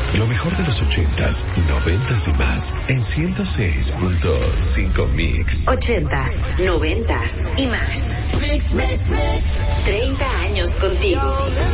Lo mejor de los 80s, 90s y más en 106.5 Mix. 80s, 90s y más. Mix, mix, mix. 30 años contigo.